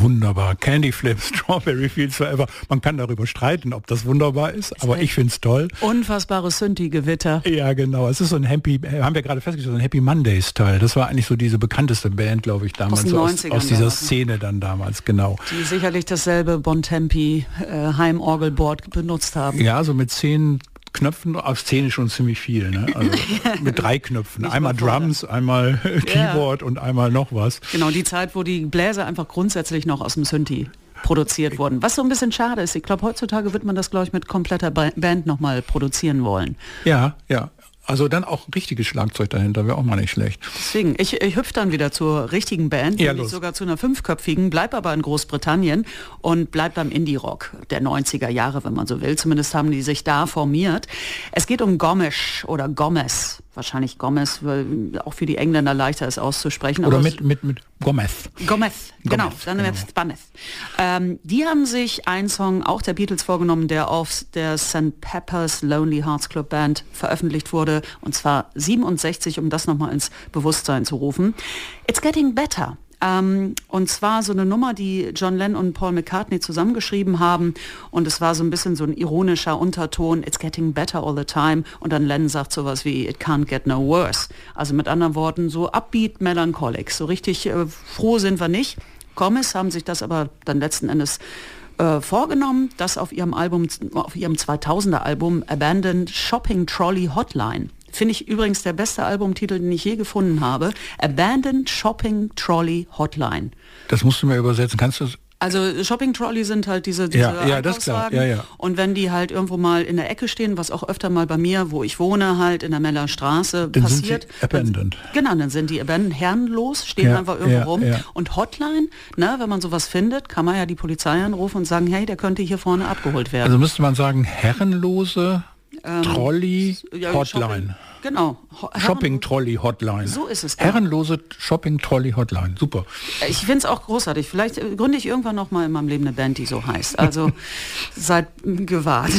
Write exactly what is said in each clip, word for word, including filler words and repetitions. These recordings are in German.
wunderbar. Candy Flip, Strawberry Fields Forever. Man kann darüber streiten, ob das wunderbar ist, aber ich finde es toll. Unfassbares Synthi-Gewitter. Ja, genau. Es ist so ein Happy, haben wir gerade festgestellt, so ein Happy Mondays-Teil. Das war eigentlich so diese bekannteste Band, glaube ich, damals. Aus, so aus, aus dieser damals. Szene dann damals, genau. Die sicherlich dasselbe Bontempi äh, Heimorgelboard benutzt haben. Ja, so mit zehn Knöpfen, auf zehn schon ziemlich viel, ne? Also mit drei Knöpfen. Einmal Drums, einmal Keyboard ja. und einmal noch was. Genau, die Zeit, wo die Bläser einfach grundsätzlich noch aus dem Synthi produziert wurden. Was so ein bisschen schade ist. Ich glaube, heutzutage wird man das, glaube ich, mit kompletter Band nochmal produzieren wollen. Ja, ja. Also dann auch ein richtiges Schlagzeug dahinter, wäre auch mal nicht schlecht. Deswegen, ich, ich hüpfe dann wieder zur richtigen Band, ja, nämlich sogar zu einer fünfköpfigen, bleib aber in Großbritannien und bleibt beim Indie-Rock der neunziger Jahre, wenn man so will. Zumindest haben die sich da formiert. Es geht um Gomesh oder Gomez. Wahrscheinlich Gomez, weil auch für die Engländer leichter ist auszusprechen. Oder mit, mit, mit Gomez. Gomez, genau. Dann genau. Gomez. Ähm, die haben sich einen Song auch der Beatles vorgenommen, der auf der Sankt Pepper's Lonely Hearts Club Band veröffentlicht wurde. Und zwar siebenundsechzig, um das nochmal ins Bewusstsein zu rufen. It's Getting Better. Ähm, und zwar so eine Nummer, die John Lennon und Paul McCartney zusammengeschrieben haben. Und es war so ein bisschen so ein ironischer Unterton, it's getting better all the time. Und dann Lennon sagt sowas wie, it can't get no worse. Also mit anderen Worten, so upbeat, melancholic. So richtig äh, froh sind wir nicht. Gomez haben sich das aber dann letzten Endes äh, vorgenommen, das auf ihrem Album, auf ihrem zweitausender Album Abandoned Shopping Trolley Hotline. Finde ich übrigens der beste Albumtitel, den ich je gefunden habe. Abandoned Shopping Trolley Hotline. Das musst du mir übersetzen. Kannst du es? Also Shopping Trolley sind halt diese, diese ja, ja, das ist klar. Ja, ja. Und wenn die halt irgendwo mal in der Ecke stehen, was auch öfter mal bei mir, wo ich wohne, halt in der Meller Straße dann passiert. Sind sie abandoned. Dann, genau, dann sind die abandoned, herrenlos, stehen ja, einfach irgendwo ja, rum. Ja. Und Hotline, ne, wenn man sowas findet, kann man ja die Polizei anrufen und sagen, hey, der könnte hier vorne abgeholt werden. Also müsste man sagen, herrenlose ähm, Trolley ja, Hotline. Shopping, genau. Shopping-Trolley-Hotline. So ist es. Genau. Herrenlose Shopping-Trolley-Hotline. Super. Ich finde es auch großartig. Vielleicht gründe ich irgendwann noch mal in meinem Leben eine Band, die so heißt. Also seid gewahrt.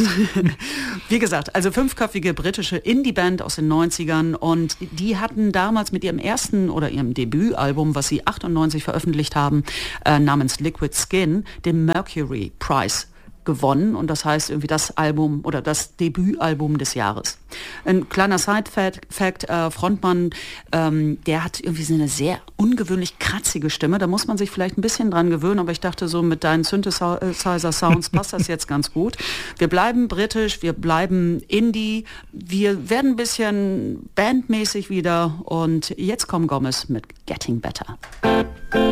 Wie gesagt, also fünfköpfige britische Indie-Band aus den neunzigern und die hatten damals mit ihrem ersten oder ihrem Debütalbum, was sie achtundneunzig veröffentlicht haben, äh, namens Liquid Skin, den Mercury Prize gewonnen und das heißt irgendwie das Album oder das Debütalbum des Jahres. Ein kleiner Side-Fact, äh, Frontmann, ähm, der hat irgendwie so eine sehr ungewöhnlich kratzige Stimme, da muss man sich vielleicht ein bisschen dran gewöhnen, aber ich dachte so mit deinen Synthesizer-Sounds passt das jetzt ganz gut. Wir bleiben britisch, wir bleiben Indie, wir werden ein bisschen bandmäßig wieder und jetzt kommt Gomez mit Getting Better.